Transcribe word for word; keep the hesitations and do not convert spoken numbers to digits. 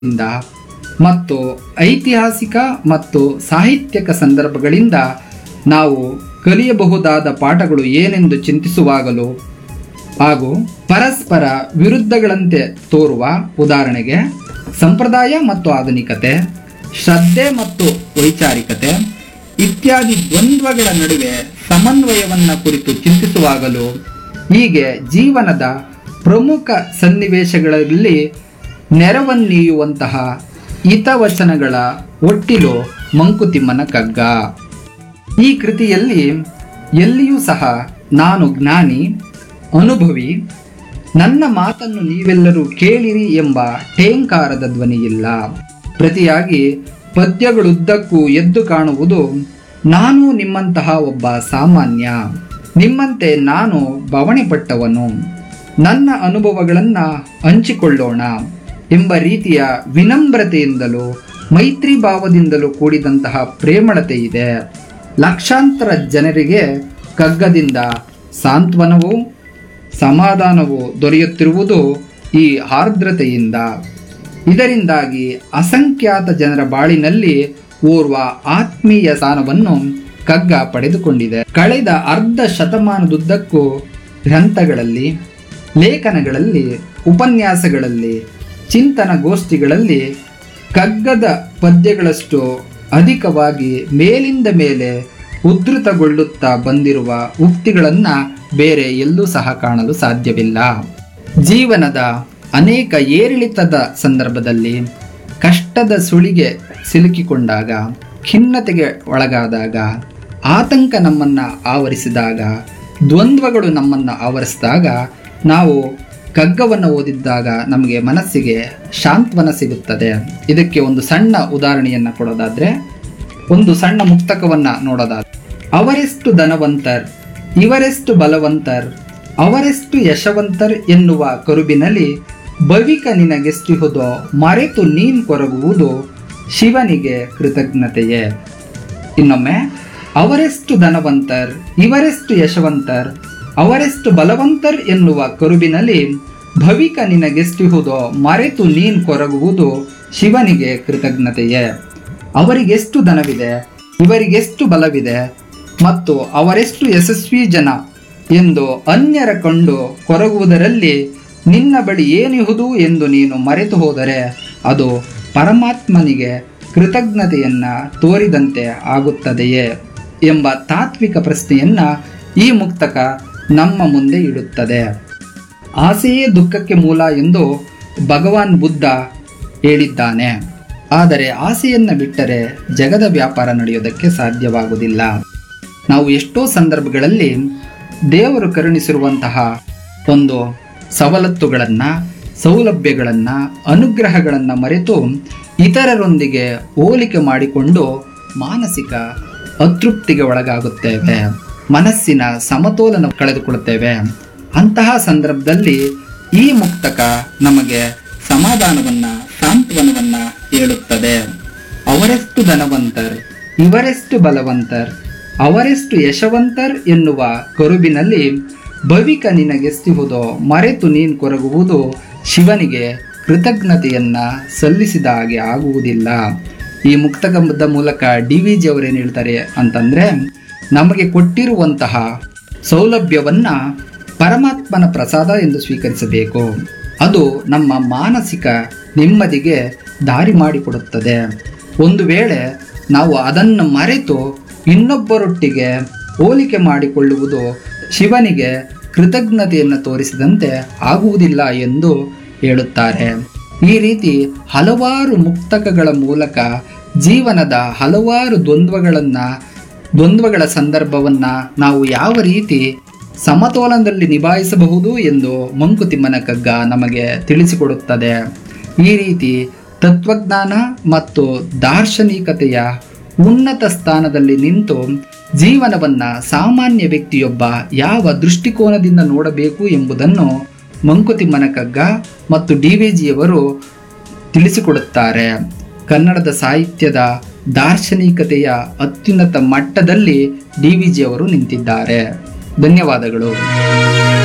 ಇಂದ ಮತ್ತು ಐತಿಹಾಸಿಕ ಮತ್ತು ಸಾಹಿತ್ಯಕ ಸಂದರ್ಭಗಳಿಂದ ನಾವು ಕಲಿಯಬಹುದಾದ ಪಾಠಗಳು ಏನೆಂದು ಚಿಂತಿಸುವಾಗಲೂ ಹಾಗೂ ಪರಸ್ಪರ ವಿರುದ್ಧಗಳಂತೆ ತೋರುವ, ಉದಾಹರಣೆಗೆ ಸಂಪ್ರದಾಯ ಮತ್ತು ಆಧುನಿಕತೆ, ಶ್ರದ್ಧೆ ಮತ್ತು ವೈಚಾರಿಕತೆ ಇತ್ಯಾದಿ ದ್ವಂದ್ವಗಳ ನಡುವೆ ಸಮನ್ವಯವನ್ನು ಕುರಿತು ಚಿಂತಿಸುವಾಗಲೂ, ಹೀಗೆ ಜೀವನದ ಪ್ರಮುಖ ಸನ್ನಿವೇಶಗಳಲ್ಲಿ ನೆರವನ್ನೀಯುವಂತಹ ಹಿತವಚನಗಳ ಒಟ್ಟಿಲು ಮಂಕುತಿಮ್ಮನ ಕಗ್ಗ. ಈ ಕೃತಿಯಲ್ಲಿ ಎಲ್ಲಿಯೂ ಸಹ ನಾನು ಜ್ಞಾನಿ, ಅನುಭವಿ, ನನ್ನ ಮಾತನ್ನು ನೀವೆಲ್ಲರೂ ಕೇಳಿರಿ ಎಂಬ ಠೇಂಕಾರದ ಧ್ವನಿಯಿಲ್ಲ. ಪ್ರತಿಯಾಗಿ ಪದ್ಯಗಳುದ್ದಕ್ಕೂ ಎದ್ದು ಕಾಣುವುದು, ನಾನು ನಿಮ್ಮಂತಹ ಒಬ್ಬ ಸಾಮಾನ್ಯ, ನಿಮ್ಮಂತೆ ನಾನು ಬವಣೆ ಪಟ್ಟವನು, ನನ್ನ ಅನುಭವಗಳನ್ನು ಹಂಚಿಕೊಳ್ಳೋಣ ಎಂಬ ರೀತಿಯ ವಿನಮ್ರತೆಯಿಂದಲೂ ಮೈತ್ರಿ ಭಾವದಿಂದಲೂ ಕೂಡಿದಂತಹ ಪ್ರೇಮಳತೆ ಇದೆ. ಲಕ್ಷಾಂತರ ಜನರಿಗೆ ಕಗ್ಗದಿಂದ ಸಾಂತ್ವನವೂ ಸಮಾಧಾನವೂ ದೊರೆಯುತ್ತಿರುವುದು ಈ ಆರ್ದ್ರತೆಯಿಂದ. ಇದರಿಂದಾಗಿ ಅಸಂಖ್ಯಾತ ಜನರ ಬಾಳಿನಲ್ಲಿ ಓರ್ವ ಆತ್ಮೀಯ ಸ್ಥಾನವನ್ನು ಕಗ್ಗ ಪಡೆದುಕೊಂಡಿದೆ. ಕಳೆದ ಅರ್ಧ ಶತಮಾನದುದ್ದಕ್ಕೂ ಗ್ರಂಥಗಳಲ್ಲಿ, ಲೇಖನಗಳಲ್ಲಿ, ಉಪನ್ಯಾಸಗಳಲ್ಲಿ, ಚಿಂತನ ಗೋಷ್ಠಿಗಳಲ್ಲಿ ಕಗ್ಗದ ಪದ್ಯಗಳಷ್ಟು ಅಧಿಕವಾಗಿ ಮೇಲಿಂದ ಮೇಲೆ ಉದ್ಧೃತಗೊಳ್ಳುತ್ತಾ ಬಂದಿರುವ ಉಕ್ತಿಗಳನ್ನು ಬೇರೆ ಎಲ್ಲೂ ಸಹ ಕಾಣಲು ಸಾಧ್ಯವಿಲ್ಲ. ಜೀವನದ ಅನೇಕ ಏರಿಳಿತದ ಸಂದರ್ಭದಲ್ಲಿ, ಕಷ್ಟದ ಸುಳಿಗೆ ಸಿಲುಕಿಕೊಂಡಾಗ, ಖಿನ್ನತೆಗೆ ಒಳಗಾದಾಗ, ಆತಂಕ ನಮ್ಮನ್ನು ಆವರಿಸಿದಾಗ, ದ್ವಂದ್ವಗಳು ನಮ್ಮನ್ನು ಆವರಿಸಿದಾಗ ನಾವು ಕಗ್ಗವನ್ನು ಓದಿದ್ದಾಗ ನಮಗೆ ಮನಸ್ಸಿಗೆ ಶಾಂತ್ವನ ಸಿಗುತ್ತದೆ. ಇದಕ್ಕೆ ಒಂದು ಸಣ್ಣ ಉದಾಹರಣೆಯನ್ನು ಕೊಡೋದಾದರೆ, ಒಂದು ಸಣ್ಣ ಮುಕ್ತಕವನ್ನು ನೋಡೋದಾದ್ರೆ, ಅವರೆಷ್ಟು ಧನವಂತರ್, ಇವರೆಷ್ಟು ಬಲವಂತರ್, ಅವರೆಷ್ಟು ಯಶವಂತರ್ ಎನ್ನುವ ಕರುಬಿನಲ್ಲಿ ಭವಿಕ ನಿನಗೆಷ್ಟಿಹುದೋ ಮರೆತು ನೀನ್ ಕೊರಗುವುದು ಶಿವನಿಗೆ ಕೃತಜ್ಞತೆಯೇ. ಇನ್ನೊಮ್ಮೆ, ಅವರೆಷ್ಟು ಧನವಂತರ್, ಇವರೆಷ್ಟು ಯಶವಂತರ್, ಅವರೆಷ್ಟು ಬಲವಂತರ್ ಎನ್ನುವ ಕರುಬಿನಲ್ಲಿ ಭವಿಕ ನಿನಗೆಷ್ಟಿಹುದೋ ಮರೆತು ನೀನ್ ಕೊರಗುವುದು ಶಿವನಿಗೆ ಕೃತಜ್ಞತೆಯೇ. ಅವರಿಗೆಷ್ಟು ಧನವಿದೆ, ಇವರಿಗೆಷ್ಟು ಬಲವಿದೆ ಮತ್ತು ಅವರೆಷ್ಟು ಯಶಸ್ವಿ ಜನ ಎಂದು ಅನ್ಯರ ಕಂಡು ಕೊರಗುವುದರಲ್ಲಿ ನಿನ್ನ ಬಳಿ ಏನಿಹುದು ಎಂದು ನೀನು ಮರೆತು ಹೋದರೆ ಅದು ಪರಮಾತ್ಮನಿಗೆ ಕೃತಜ್ಞತೆಯನ್ನು ತೋರಿದಂತೆ ಆಗುತ್ತದೆಯೇ ಎಂಬ ತಾತ್ವಿಕ ಪ್ರಶ್ನೆಯನ್ನು ಈ ಮುಕ್ತಕ ನಮ್ಮ ಮುಂದೆ ಇಡುತ್ತದೆ. ಆಸೆಯೇ ದುಃಖಕ್ಕೆ ಮೂಲ ಎಂದು ಭಗವಾನ್ ಬುದ್ಧ ಹೇಳಿದ್ದಾನೆ. ಆದರೆ ಆಸೆಯನ್ನು ಬಿಟ್ಟರೆ ಜಗದ ವ್ಯಾಪಾರ ನಡೆಯೋದಕ್ಕೆ ಸಾಧ್ಯವಾಗುವುದಿಲ್ಲ. ನಾವು ಎಷ್ಟೋ ಸಂದರ್ಭಗಳಲ್ಲಿ ದೇವರು ಕರುಣಿಸಿರುವಂತಹ ಒಂದು ಸವಲತ್ತುಗಳನ್ನು, ಸೌಲಭ್ಯಗಳನ್ನು, ಅನುಗ್ರಹಗಳನ್ನು ಮರೆತು ಇತರರೊಂದಿಗೆ ಹೋಲಿಕೆ ಮಾಡಿಕೊಂಡು ಮಾನಸಿಕ ಅತೃಪ್ತಿಗೆ ಒಳಗಾಗುತ್ತೇವೆ, ಮನಸ್ಸಿನ ಸಮತೋಲನ ಕಳೆದುಕೊಳ್ಳುತ್ತೇವೆ. ಅಂತಹ ಸಂದರ್ಭದಲ್ಲಿ ಈ ಮುಕ್ತಕ ನಮಗೆ ಸಮಾಧಾನವನ್ನು, ಸಾಂತ್ವನವನ್ನು ಹೇಳುತ್ತದೆ. ಅವರೆಷ್ಟು ಧನವಂತರ್, ಇವರೆಷ್ಟು ಬಲವಂತರ್, ಅವರೆಷ್ಟು ಯಶವಂತರ್ ಎನ್ನುವ ಕರುಬಿನಲ್ಲಿ ಭವಿಕ ನಿನಗೆಷ್ಟಿಹುದೋ ಮರೆತು ನೀನು ಕೊರಗುವುದು ಶಿವನಿಗೆ ಕೃತಜ್ಞತೆಯನ್ನು ಸಲ್ಲಿಸಿದ ಹಾಗೆ ಆಗುವುದಿಲ್ಲ. ಈ ಮುಕ್ತಕದ ಮೂಲಕ ಡಿ ವಿ ಜಿ ಅವರೇನು ಹೇಳ್ತಾರೆ ಅಂತಂದರೆ, ನಮಗೆ ಕೊಟ್ಟಿರುವಂತಹ ಸೌಲಭ್ಯವನ್ನು ಪರಮಾತ್ಮನ ಪ್ರಸಾದ ಎಂದು ಸ್ವೀಕರಿಸಬೇಕು. ಅದು ನಮ್ಮ ಮಾನಸಿಕ ನೆಮ್ಮದಿಗೆ ದಾರಿ ಮಾಡಿಕೊಡುತ್ತದೆ. ಒಂದು ವೇಳೆ ನಾವು ಅದನ್ನು ಮರೆತು ಇನ್ನೊಬ್ಬರೊಟ್ಟಿಗೆ ಹೋಲಿಕೆ ಮಾಡಿಕೊಳ್ಳುವುದು ಶಿವನಿಗೆ ಕೃತಜ್ಞತೆಯನ್ನು ತೋರಿಸಿದಂತೆ ಆಗುವುದಿಲ್ಲ ಎಂದು ಹೇಳುತ್ತಾರೆ. ಈ ರೀತಿ ಹಲವಾರು ಮುಕ್ತಕಗಳ ಮೂಲಕ ಜೀವನದ ಹಲವಾರು ದ್ವಂದ್ವಗಳನ್ನು ದ್ವಂದ್ವಗಳ ಸಂದರ್ಭವನ್ನು ನಾವು ಯಾವ ರೀತಿ ಸಮತೋಲನದಲ್ಲಿ ನಿಭಾಯಿಸಬಹುದು ಎಂದು ಮಂಕುತಿಮ್ಮನ ಕಗ್ಗ ನಮಗೆ ತಿಳಿಸಿಕೊಡುತ್ತದೆ. ಈ ರೀತಿ ತತ್ವಜ್ಞಾನ ಮತ್ತು ದಾರ್ಶನಿಕತೆಯ ಉನ್ನತ ಸ್ಥಾನದಲ್ಲಿ ನಿಂತು ಜೀವನವನ್ನು ಸಾಮಾನ್ಯ ವ್ಯಕ್ತಿಯೊಬ್ಬ ಯಾವ ದೃಷ್ಟಿಕೋನದಿಂದ ನೋಡಬೇಕು ಎಂಬುದನ್ನು ಮಂಕುತಿಮ್ಮನ ಕಗ್ಗ ಮತ್ತು ಡಿ ವಿ ಜಿಯವರು ತಿಳಿಸಿಕೊಡುತ್ತಾರೆ. ಕನ್ನಡದ ಸಾಹಿತ್ಯದ ದಾರ್ಶನಿಕತೆಯ ಅತ್ಯುನ್ನತ ಮಟ್ಟದಲ್ಲಿ ಡಿ ವಿ ಜಿಯವರು ನಿಂತಿದ್ದಾರೆ. ಧನ್ಯವಾದಗಳು.